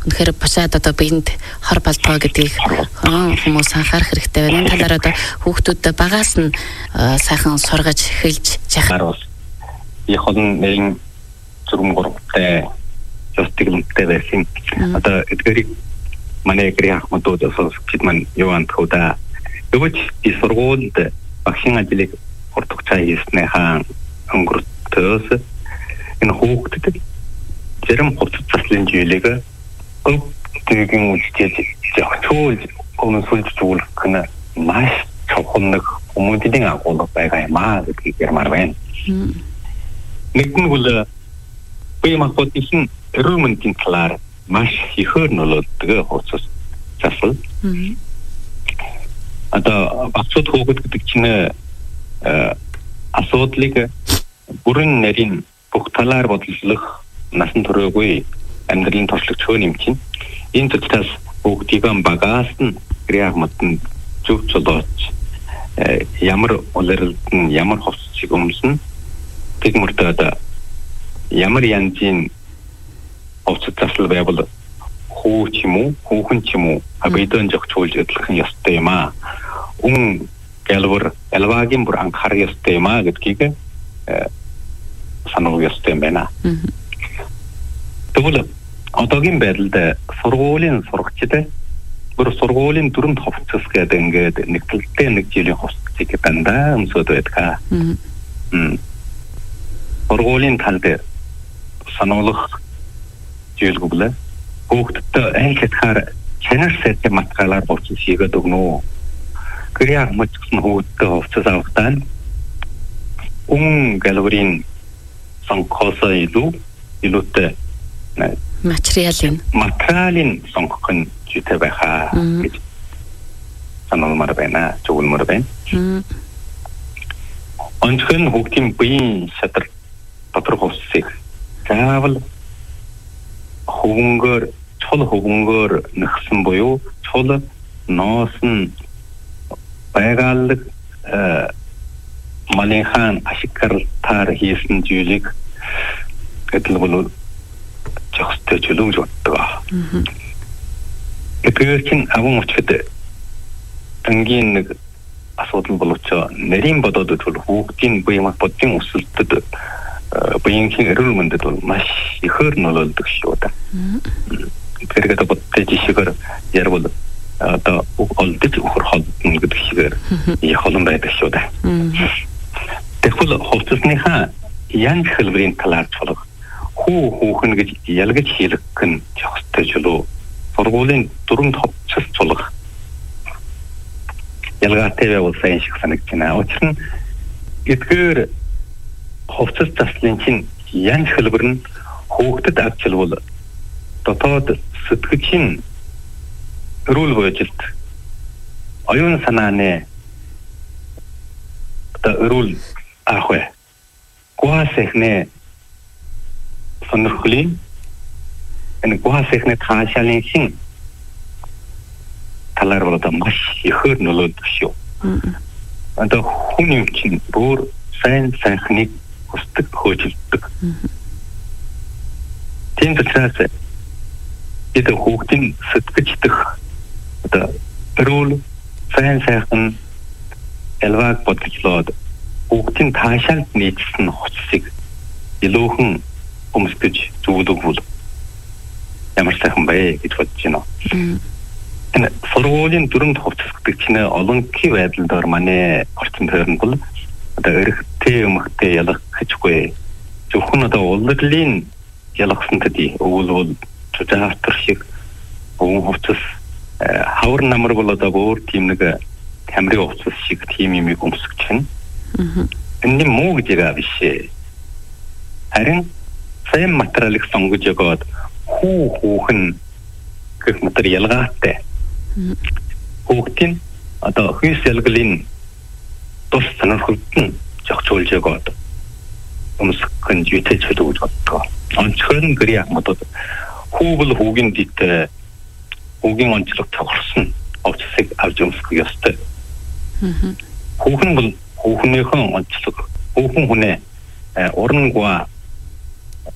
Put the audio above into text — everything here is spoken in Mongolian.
үнэхээр бочаад одоо биед хор болдгоо гэдгийг хүмүүс анхаарах хэрэгтэй байна. Энэ талаар одоо хүүхдүүд багаас нь сайхан сургаж эхэлж яхаар бол их олон нэгэн зүрхэм гуравтай зөвтгөлтэй байсан. Одоо эдгэрийг манай гэрийн ахмадууд бид маань юу антхуда өвч и сургуульд багшийн ажлыг урдч хийснээ хаан өнгөртөөс энэ хүүхдэд зарим хувцас заслын жилэг өвтгийн үйлчлэл зөвхөн өмнөсөлж зүйл гэнэ маш чухал нэг хүмүүдийн агуулга байгаа юм аа гэдгийг ярмаар байна. Нэгэн бол баймахуудын эрүүл мэндийн талаар маш ихээр нөлөөлдөг хувцас засал. Одоо багцууд хүүхэд гэдэг чинь асуудлыг бүрэн нарийн бүх талаар бодлох насан туршаагүй амьдралын туршлага чөө нэмчин. Энэ төчтөөс бүгдийг багаас нь гэрийн зөв цолооч ямар улирлан ямар хувцсыг өмсөн тэгмэртээ одоо ямар янзын хувцас засал байвал хүү ч юм уу хүүхэн ч юм уу абидон жогчулж өдлөх нь ёстой юм аа. Гэлбэр элвагийн бүр анхаарах ёстой юм аа гэдгийг сануулж ёстой юм байна. Тэгвэл одоогийн байдлаар сургуулийн сурагчид бүр сургуулийн дүрмд хувцас гэдэг ингээд нэгдэлтэй нэг жилийн хувцсыг дандаа өмсөд байдаг. Сургуулийн тал дээр сануулгах жилгүүл хүүхдэд анх хэтхаар чанар сэт материалаар хувцас хийгээд өгнө. Гэрийн мөчсөн хүүхдэд хувцас авахтаа гэлбэрийн сонгохоос илүүтэй материалын сонгох нь зүйтэй байхаа гэж сануулмаар байна. Зөвлөмөр байна. Онцгой хүүхдийн биеийн шадар дотор хувцсыг заавал чул хөвөнгөөр нэгсэн буюу чул ноосон байгаалаг малынхан ашиглалтаар хийсэн зүйлийг гэдэл бол жохтой чөлөөж боддог. Тэгэхээр чин аван өчгөд ангийн нэг асуудал боловч нарийн бодоод үл хүүхдийн биеийн бодгийн өсөлтөд биеийн эрүүл мэндэд бол маш ихээр нөлөөлдөг шүү дээ. Тэгэхээр бодтой жишгээр ярил одоо олдож өхөр холдно гэдэг шигээр их олон байдаг шүү дээ. Тэгвэл хувцасныхаа янз хэлбэрийн талаар цолох хүүхэн гэж ялгаж хийлгэх нь жохтой чөлөө сургуулийн дүрмд хувцас цолох ялгаатай байвал сайн шиг санагдаж байна. Учир нь эдгээр хувцас заслын чинь янз хэлбэр нь хүүхдэд авчилвал дотоод сэтгэгчийн эрүүл боёжилт оюун санааны эрүүл ахвэ гуасэхнэ сонирхлын энэ гуасэхнэ таашаалын хин талаар бол маш ихээр нөлөөлдөг шүү. Одоо хүний чинь бүр сайн сайхныг хүсдэг хөөжилдөг. Тийм учраас это хүүхдийн сэтгэж дэх одоо эрүүл сайн сайхан элваг бодлоод хүүхдийн таашаалд нийцсэн хувцсыг илүүхэн өмсгөж зүгдэгвэл ямар сайхан бай гэж бодож байна. Энэ сургуулийн дүрмд хувцас гэдэг чинь олонхий байдлаар манай орчин тойронд бол одоо эрэгтэй эмэгтэй ялах гэжгүй. Зөвхөн одоо улирлын ялгсан төдий өгвөл жаатар шиг өвөн хувцас хавар намар бол одоо өөр тийм нэг тамирын хувцас шиг тийм юм өмсгөж байна. Энэ муу гэж биш. Харин сайн материалыг сонгож өгөөд хүүхэн гэх мэт ялгаатай. Хүүхдийн одоо хүйс ялгалын тус сонирхолтой зохицуулж өгөөд өмсгөх нь зүйтэй чөлөө гэж боддог. Онцгой нь гэрийн ахмадууд хүүбэл хүүгийн дэд хүүгийн онцлог цогцсон хувцсыг авч өмсөх ёстой. Хүүхэн бол хүүхнийхэн онцлог хүүхэн хүнээ урангуа